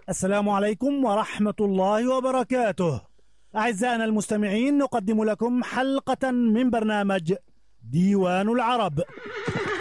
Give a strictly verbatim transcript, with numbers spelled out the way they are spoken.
السلام عليكم ورحمة الله وبركاته. أعزائنا المستمعين، نقدم لكم حلقة من برنامج ديوان العرب.